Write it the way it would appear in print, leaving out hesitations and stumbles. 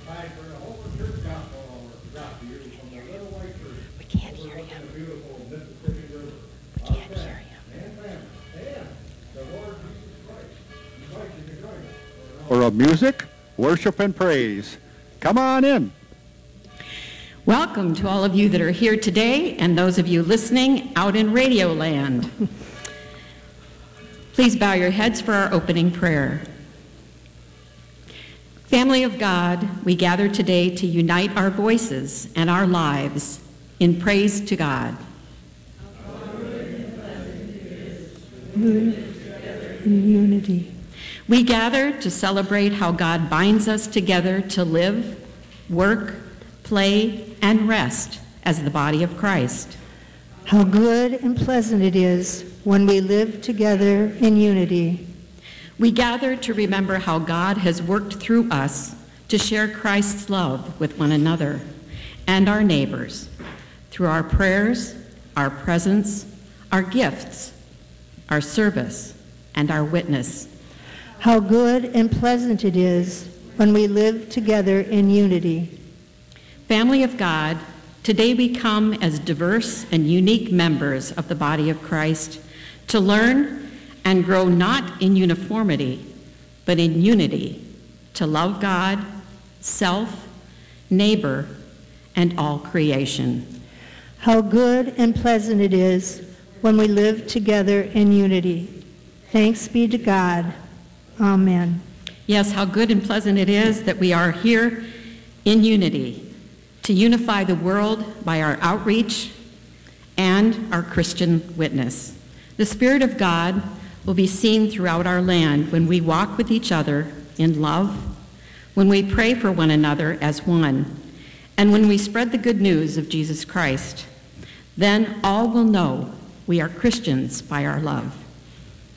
We can't hear you. We can't hear you. Or of music, worship, and praise. Come on in. Welcome to all of you that are here today and those of you listening out in Radio Land. Please bow your heads for our opening prayer. Family of God, we gather today to unite our voices and our lives in praise to God. In unity. We gather to celebrate how God binds us together to live, work, play, and rest as the body of Christ. How good and pleasant it is when we live together in unity. We gather to remember how God has worked through us to share Christ's love with one another and our neighbors through our prayers, our presence, our gifts, our service, and our witness. How good and pleasant it is when we live together in unity. Family of God, today we come as diverse and unique members of the body of Christ to learn and grow not in uniformity, but in unity, to love God, self, neighbor, and all creation. How good and pleasant it is when we live together in unity. Thanks be to God. Amen. Yes, how good and pleasant it is that we are here in unity to unify the world by our outreach and our Christian witness. The Spirit of God will be seen throughout our land when we walk with each other in love, when we pray for one another as one, and when we spread the good news of Jesus Christ. Then all will know we are Christians by our love.